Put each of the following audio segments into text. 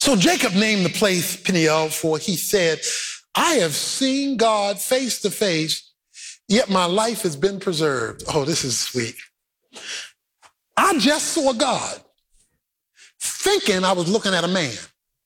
So Jacob named the place Peniel, for he said, I have seen God face to face, yet my life has been preserved. Oh, this is sweet. I just saw God thinking I was looking at a man.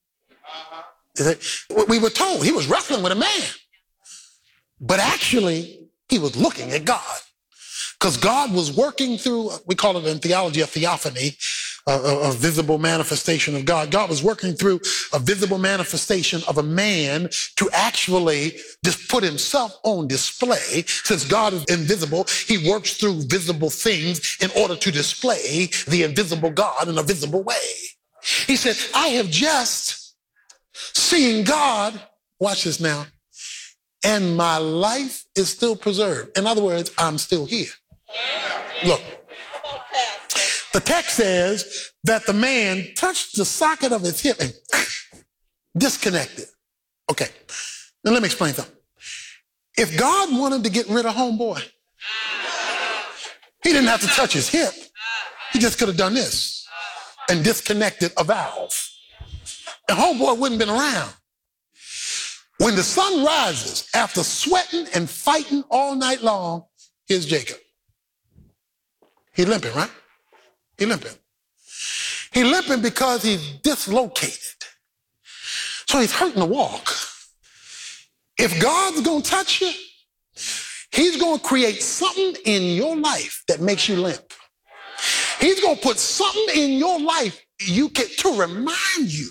We were told he was wrestling with a man, but actually he was looking at God, because God was working through, we call it in theology a theophany, a visible manifestation of God. God was working through a visible manifestation of a man to actually just put himself on display. Since God is invisible, he works through visible things in order to display the invisible God in a visible way. He said, I have just seen God, watch this now, and my life is still preserved. In other words, I'm still here. Look. The text says that the man touched the socket of his hip and disconnected. Okay, now let me explain something. If God wanted to get rid of homeboy, he didn't have to touch his hip. He just could have done this and disconnected a valve. And homeboy wouldn't have been around. When the sun rises, after sweating and fighting all night long, here's Jacob. He's limping, right? He's limping. He's limping because he's dislocated. So he's hurting to walk. If God's going to touch you, he's going to create something in your life that makes you limp. He's going to put something in your life to remind you.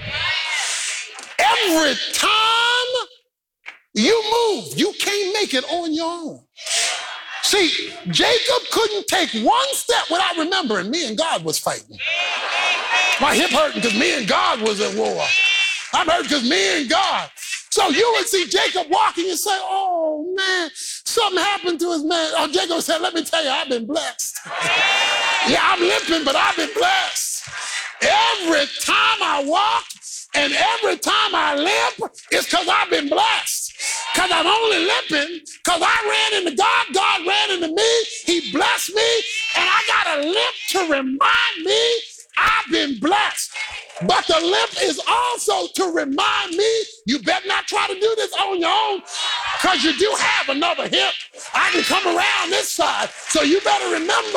Every time you move, you can't make it on your own. See, Jacob couldn't take one step without remembering me and God was fighting. My hip hurting because me and God was at war. I'm hurt because me and God. So you would see Jacob walking and say, oh man, something happened to his man. Oh, Jacob said, let me tell you, I've been blessed. Yeah, I'm limping, but I've been blessed. Every time I walk and every time I limp, it's because I've been blessed. Because I'm only limping because I ran into God, God ran into me, he blessed me, and I got a limp to remind me I've been blessed. But the limp is also to remind me you better not try to do this on your own, because you do have another hip. I can come around this side, so you better remember.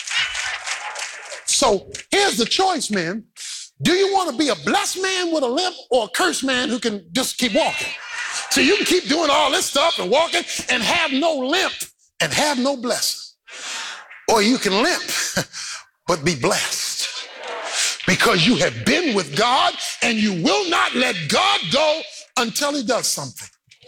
So here's the choice, man. Do you want to be a blessed man with a limp or a cursed man who can just keep walking? So you can keep doing all this stuff and walking and have no limp and have no blessing. Or you can limp but be blessed because you have been with God and you will not let God go until he does something.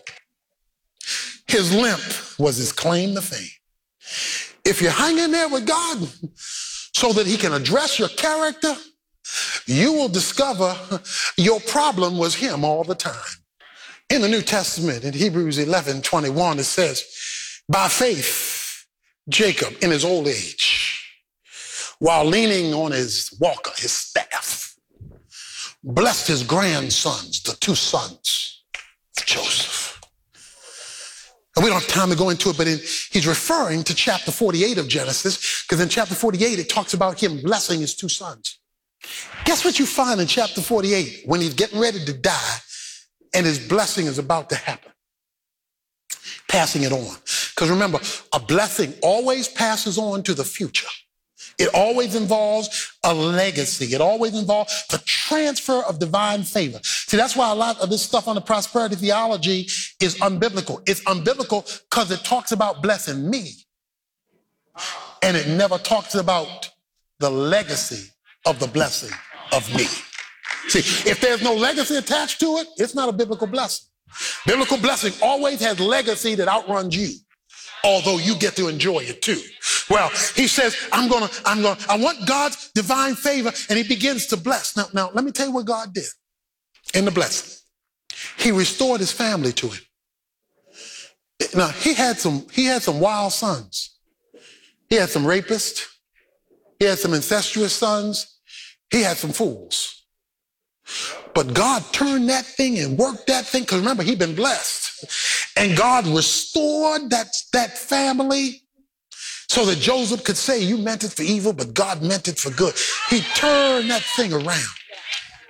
His limp was his claim to fame. If you're hanging there with God so that he can address your character, you will discover your problem was him all the time. In the New Testament, in Hebrews 11:21, it says, by faith, Jacob, in his old age, while leaning on his walker, his staff, blessed his grandsons, the two sons of Joseph. And we don't have time to go into it, but he's referring to chapter 48 of Genesis, because in chapter 48, it talks about him blessing his two sons. Guess what you find in chapter 48 when he's getting ready to die and his blessing is about to happen? Passing it on. Because remember, a blessing always passes on to the future. It always involves a legacy. It always involves the transfer of divine favor. See, that's why a lot of this stuff on the prosperity theology is unbiblical. It's unbiblical because it talks about blessing me. And it never talks about the legacy of the blessing of me. See, if there's no legacy attached to it, it's not a biblical blessing. Biblical blessing always has legacy that outruns you, although you get to enjoy it too. Well, he says, I want God's divine favor, and he begins to bless. Now, let me tell you what God did in the blessing. He restored his family to him. Now, he had some wild sons. He had some rapists. He had some incestuous sons. He had some fools. But God turned that thing and worked that thing, because remember, he'd been blessed. And God restored that family so that Joseph could say, you meant it for evil, but God meant it for good. He turned that thing around.